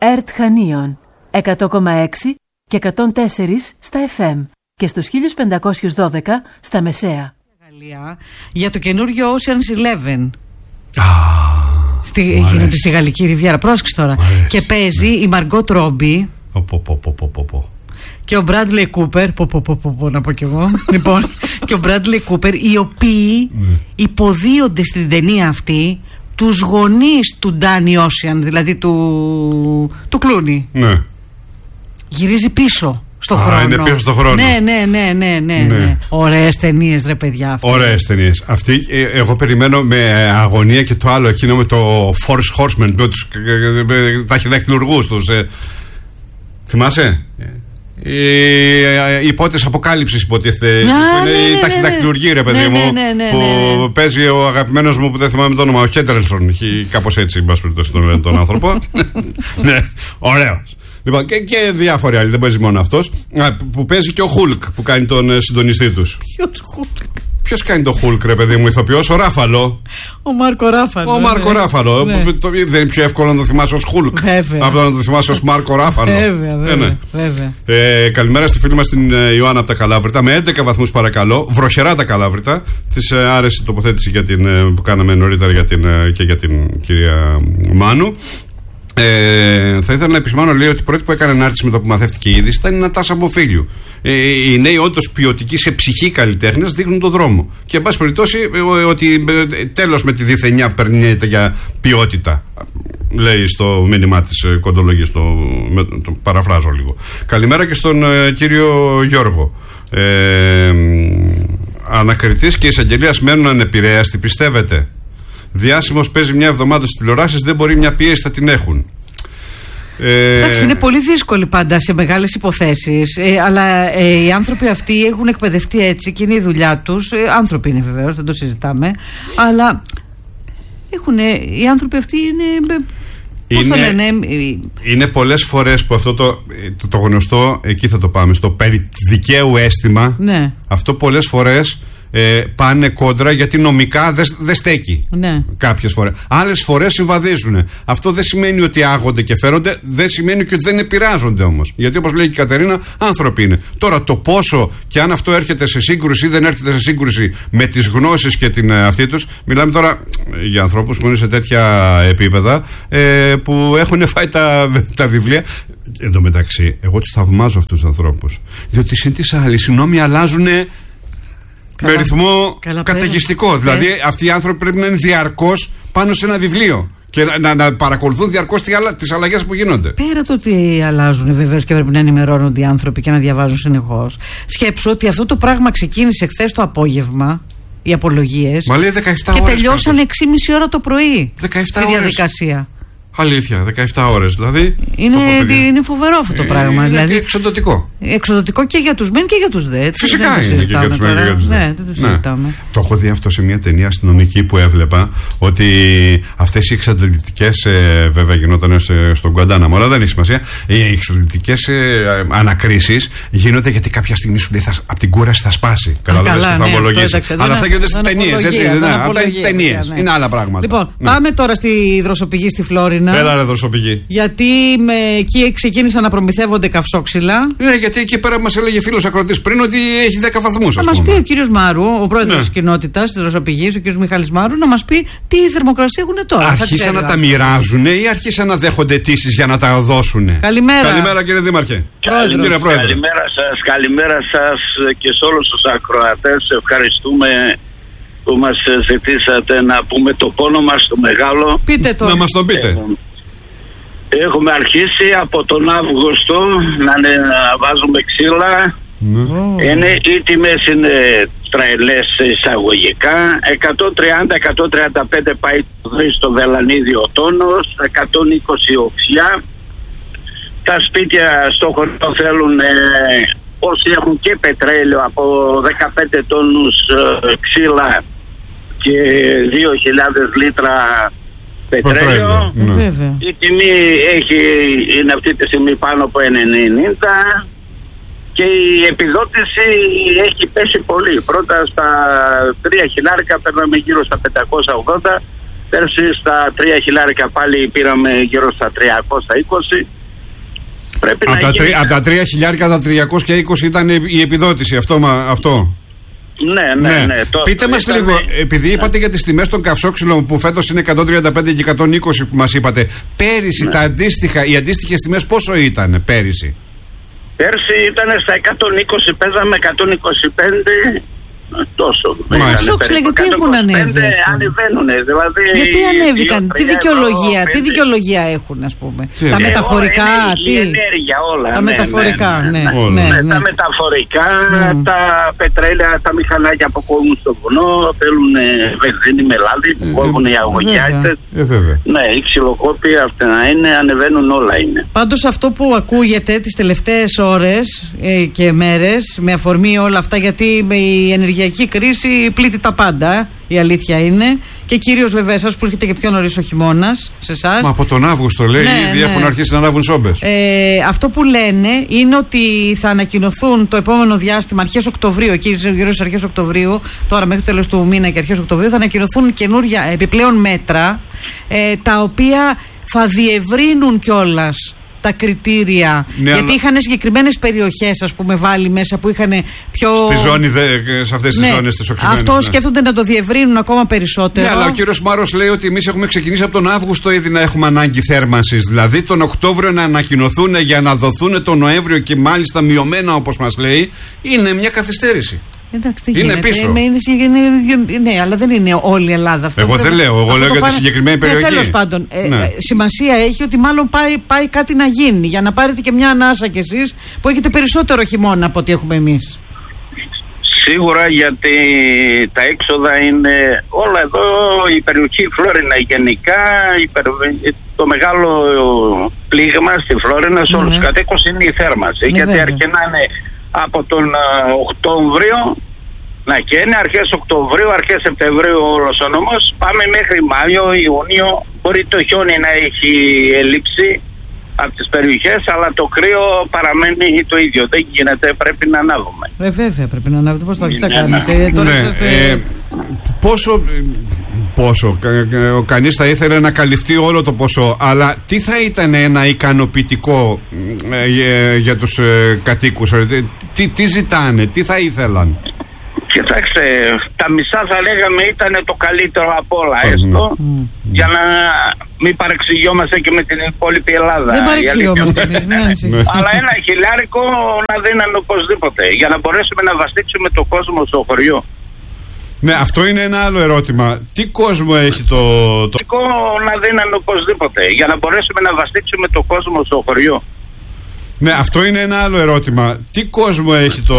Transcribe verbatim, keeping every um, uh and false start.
ΕΡΤ Χανίων εκατό κόμμα έξι και εκατόν τέσσερα στα εφ εμ και στους χίλια πεντακόσια δώδεκα στα μεσαία. Για το καινούριο Ocean's Eleven. Ah, στη, γίνεται στη Γαλλική Ριβιέρα. Πρόσεξε τώρα. Και παίζει η Μαργκότ Ρόμπι και ο Μπράντλεϊ Κούπερ. Να πω κι εγώ. Λοιπόν, και ο Μπράντλεϊ Κούπερ, οι οποίοι υποδίονται στην ταινία αυτή τους γονείς του Ντάνι Όσιαν, δηλαδή του, του Κλούνι. Ναι. Γυρίζει πίσω στο Α, χρόνο. Είναι πίσω στο χρόνο. Ναι, ναι, ναι, ναι, ναι, ναι. ναι. Ωραίες ταινίες, ρε παιδιά. Αυτές. Ωραίες ταινίες. Αυτή, ε, εγώ περιμένω με αγωνία και το άλλο εκείνο με το Force Horseman, με τους ταχυδακτηλουργούς τους. Ε. Θυμάσαι? Οι, οι υπότες αποκάλυψης υποτίθεται. Yeah, που είναι ναι, η ναι, ταχυδακτηλουργή, ρε παιδί ναι, μου. ναι, ναι, που ναι, ναι. παίζει ο αγαπημένος μου που δεν θυμάμαι το όνομα, ο Χέντερσον. Κάπως έτσι, εν πάση περιπτώσει, τον λένε τον άνθρωπο. Ναι, ωραίος. Λοιπόν, και, και διάφοροι άλλοι, δεν παίζει μόνο αυτός. Που παίζει και ο Χουλκ που κάνει τον συντονιστή τους. Ποιος Χουλκ? Ποιος κάνει το Χουλκ, ρε παιδί μου, ηθοποιός? Ο Ράφαλο. Ο Μάρκο Ράφαλο. Ο Μάρκο ναι. Ράφαλο. Ναι. Το, δεν είναι πιο εύκολο να το θυμάσαι ως Χουλκ από να το θυμάσαι ως Μάρκο Ράφαλο? Βέβαια, βέβαια, ε, ναι. βέβαια. Ε, καλημέρα στη φίλη μας την Ιωάννα από τα Καλάβρητα. Με έντεκα βαθμούς παρακαλώ. Βροχερά τα Καλάβρητα. Της ε, άρεσε η τοποθέτηση για την, ε, που κάναμε νωρίτερα για την, ε, και για την κυρία Μάνου. Ε, θα ήθελα να επισημάνω, λέει, ότι η πρώτη που έκανε ανάρτηση με το που μαθεύτηκε η είδηση ήταν η Νατάσα Μποφίλιου. Ε, οι νέοι, όντως ποιοτικοί σε ψυχή καλλιτέχνες, δείχνουν τον δρόμο. Και εν πάση περιπτώσει, ότι ε, τέλος με τη διθενιά περνιέται για ποιότητα. Λέει στο μήνυμά της ε, κοντολογής, το, με, το παραφράζω λίγο. Καλημέρα και στον ε, κύριο Γιώργο. Ε, ανακριτής και εισαγγελίας μένουν ανεπηρέαστοι, πιστεύετε? Διάσημος παίζει μια εβδομάδα στις τηλεοράσεις, δεν μπορεί, μια πίεση θα την έχουν. Ε... Εντάξει, είναι πολύ δύσκολη πάντα σε μεγάλες υποθέσεις, ε, αλλά ε, οι άνθρωποι αυτοί έχουν εκπαιδευτεί έτσι και είναι η δουλειά τους. Ε, άνθρωποι είναι βεβαίως, δεν το συζητάμε, αλλά έχουν, οι άνθρωποι αυτοί είναι... Πώς είναι, το λένε, είναι πολλές φορές που αυτό το, το, το γνωστό, εκεί θα το πάμε, στο περί δικαίου αίσθημα, ναι. Αυτό πολλές φορές Ε, πάνε κόντρα γιατί νομικά δεν δε στέκει. Ναι. Κάποιες φορές. Άλλες φορές συμβαδίζουν. Αυτό δεν σημαίνει ότι άγονται και φέρονται, δεν σημαίνει και ότι δεν επηρεάζονται όμως. Γιατί όπως λέει και η Κατερίνα, άνθρωποι είναι. Τώρα το πόσο και αν αυτό έρχεται σε σύγκρουση ή δεν έρχεται σε σύγκρουση με τις γνώσεις και την αυτή τους, μιλάμε τώρα για ανθρώπους που είναι σε τέτοια επίπεδα, ε, που έχουν φάει τα, τα βιβλία. Εν τω μεταξύ, εγώ τους θαυμάζω αυτούς τους ανθρώπους. Διότι συν τις άλλες, οι νόμοι αλλάζουν. Καλά, με ρυθμό καταιγιστικό. Πέρα. Δηλαδή, ε. αυτοί οι άνθρωποι πρέπει να είναι διαρκώς πάνω σε ένα βιβλίο και να, να, να παρακολουθούν διαρκώς τις αλλαγές που γίνονται. Πέρα το ότι αλλάζουν βεβαίως και πρέπει να ενημερώνονται οι άνθρωποι και να διαβάζουν συνεχώς. Σκέψου ότι αυτό το πράγμα ξεκίνησε χθες το απόγευμα, οι απολογίες. Μα λέει δεκαεπτά και ώρες. Και τελειώσαν έξι και μισή ώρα το πρωί. δεκαεπτά τη ώρες. Διαδικασία. Αλήθεια, δεκαεπτά ώρες δηλαδή. Είναι, είναι φοβερό αυτό το πράγμα. Είναι δηλαδή, εξοδοτικό. Εξοδοτικό και για τους μεν και για τους δε. Φυσικά δεν είναι και για τους μεν και για τους δε. Ναι, δεν το συζητάμε. Ναι. Το έχω δει αυτό σε μια ταινία αστυνομική που έβλεπα, ότι αυτές οι εξαντλητικές, ε, βέβαια γινόταν στον Γκουαντάναμο, αλλά δεν έχει σημασία. Οι εξαντλητικές ε, ανακρίσεις γίνονται γιατί κάποια στιγμή σου λέει θα, από την κούραση θα σπάσει. Καταλαβαίνεις και θα ομολογήσει. Αλλά αυτά γίνονται στις ταινίες. Αυτά είναι ταινίες. Είναι άλλα πράγματα. Λοιπόν, πάμε τώρα στη δροσοπηγή στη Φλόρινα. Έλα ρε δροσοπηγή. Γιατί με, εκεί ξεκίνησαν να προμηθεύονται καυσόξυλα. Ναι, γιατί εκεί πέρα μας έλεγε φίλος ακροτής πριν ότι έχει δέκα βαθμούς. Να μας πει ο κύριος Μάρου, ο πρόεδρος ναι. της κοινότητας της δροσοπηγής, ο κύριος Μιχάλης Μάρου, να μας πει τι θερμοκρασία έχουν τώρα. Αρχίσαν να τα μοιράζουν ή αρχίσαν να δέχονται αιτήσεις για να τα δώσουν? Καλημέρα. Καλημέρα κύριε Δήμαρχε. Καλημέρα, κύριε καλημέρα σας, καλημέρα σας και σε όλους τους ακροατές. Ευχαριστούμε που μας ζητήσατε να πούμε το πόνο μας το μεγάλο. Πείτε το. Να μας το πείτε. Έχουμε, έχουμε αρχίσει από τον Αύγουστο να, να βάζουμε ξύλα. Mm. Είναι, οι τιμές είναι τρελές εισαγωγικά. εκατόν τριάντα με εκατόν τριάντα πέντε πάει στο βελανίδι ο τόνος, εκατόν είκοσι οξιά. Τα σπίτια στο χωριό θέλουν ε, όσοι έχουν και πετρέλαιο από δεκαπέντε τόνους ε, ξύλα και δύο χιλιάδες λίτρα πετρέλαιο. Ναι. Η τιμή έχει, είναι αυτή τη στιγμή πάνω από ενενήντα και η επιδότηση έχει πέσει πολύ. Πρώτα στα τρία χιλιάρικα παίρναμε γύρω στα πεντακόσια ογδόντα, πέρσι στα τρία χιλιάρικα πάλι πήραμε γύρω στα τριακόσια είκοσι. Πρέπει από, να τα γίνει... από τα τρία χιλιάρικα τα τριακόσια είκοσι ήταν η επιδότηση, αυτό. αυτό. Ναι, ναι, ναι. Το, Πείτε μας ήταν... λίγο, επειδή είπατε για τις τιμές των καυσόξυλων που φέτος είναι εκατόν τριάντα πέντε και εκατόν είκοσι που μας είπατε, πέρυσι ναι. τα αντίστοιχα, οι αντίστοιχες τιμές πόσο ήταν πέρυσι? Πέρσι ήταν στα εκατόν είκοσι, παίζαμε εκατόν είκοσι πέντε. Τόσο. Καυσόξυλα γιατί έχουν ανέβει? Ανεβαίνουν, δηλαδή. Γιατί ανέβηκαν, τι δικαιολογία, τι δικαιολογία έχουν, ας πούμε? Τι τα μεταφορικά, ε, τι. Η ενέργεια, όλα. Τα ναι, μεταφορικά, ναι. ναι, ναι, ναι, ναι, ναι. Τα μεταφορικά, mm. τα πετρέλαια, τα μηχανάκια που κόβουν στο βουνό, θέλουν βενζίνη με λάδι που κόβουν οι αγωγιάτες. Ε, βέβαια. Ναι, οι ξυλοκόποι αυτά να είναι, ανεβαίνουν όλα είναι. Πάντως αυτό που ακούγεται τις τελευταίες ώρες ε, και μέρες, με αφορμή όλα αυτά, γιατί με η ενεργειακή η κρίση πλήττει τα πάντα, η αλήθεια είναι. Και κυρίως βέβαια εσάς που έρχεται και πιο νωρίς ο χειμώνας, σε εσάς. Μα από τον Αύγουστο λέει, ναι, ήδη ναι. έχουν αρχίσει να ανάβουν σόμπες. Ε, αυτό που λένε είναι ότι θα ανακοινωθούν το επόμενο διάστημα, αρχές Οκτωβρίου, εκεί γύρω στις αρχές Οκτωβρίου, τώρα μέχρι το τέλος του μήνα και αρχές Οκτωβρίου, θα ανακοινωθούν καινούργια επιπλέον μέτρα, ε, τα οποία θα διευρύνουν κιόλας τα κριτήρια. Ναι, γιατί αλλά... είχαν συγκεκριμένες περιοχές, ας πούμε, βάλει μέσα που είχαν πιο. Στη ζώνη, δε, σε αυτές τις ναι, ζώνες τις οξυμένες. Αυτό ναι. σκέφτονται να το διευρύνουν ακόμα περισσότερο. Ναι, αλλά ο κύριος Μάρος λέει ότι εμείς έχουμε ξεκινήσει από τον Αύγουστο ήδη να έχουμε ανάγκη θέρμανσης. Δηλαδή τον Οκτώβριο να ανακοινωθούν για να δοθούν τον Νοέμβριο και μάλιστα μειωμένα, όπως μας λέει, είναι μια καθυστέρηση. Εντάξει, τι είναι γίνεται. πίσω. Είναι, είναι, είναι, ναι, αλλά δεν είναι όλη η Ελλάδα αυτό. Εγώ πρέπει, δεν λέω. Εγώ λέω για τη συγκεκριμένη περιοχή. Ναι, τέλος πάντων. Ε, ναι. ε, σημασία έχει ότι μάλλον πάει, πάει κάτι να γίνει για να πάρετε και μια ανάσα κι εσείς που έχετε περισσότερο χειμώνα από ό,τι έχουμε εμείς. Σίγουρα, γιατί τα έξοδα είναι όλα εδώ, η περιοχή Φλόρινα γενικά, το μεγάλο πλήγμα στη Φλόρινα σε όλους τους κατοίκους είναι η θέρμανση. Ναι, γιατί αρχινάνε από τον Οκτώβριο να καίνε, αρχές Οκτωβρίου, αρχές Σεπτεμβρίου όλος ο νόμος, πάμε μέχρι Μάιο, Ιούνιο, μπορεί το χιόνι να έχει ελλείψει από τις περιοχές, αλλά το κρύο παραμένει το ίδιο, δεν γίνεται, πρέπει να ανάβουμε. Ε, βέβαια πρέπει να ανάβετε, πώς θα ναι, κάνετε. Ναι, ναι, ε, πόσο... Πόσο, κα, κανείς θα ήθελε να καλυφθεί όλο το ποσό, αλλά τι θα ήταν ένα ικανοποιητικό ε, για, για τους ε, κατοίκους, τι, τι ζητάνε, τι θα ήθελαν? Κοιτάξτε, τα μισά θα λέγαμε ήταν το καλύτερο από όλα, mm. έστω, mm. για να μην παρεξηγιόμαστε και με την υπόλοιπη Ελλάδα. Δεν παρεξηγιόμαστε. Αλλά ένα χιλιάρικο να δίνανε οπωσδήποτε, για να μπορέσουμε να βαστίξουμε το κόσμο στο χωριό. Ναι, αυτό είναι ένα άλλο ερώτημα. Τι κόσμο έχει το... το... να δίνανε οπωσδήποτε, για να μπορέσουμε να βαστίξουμε το κόσμο στο χωριό. Ναι, αυτό είναι ένα άλλο ερώτημα. Τι κόσμο έχει το...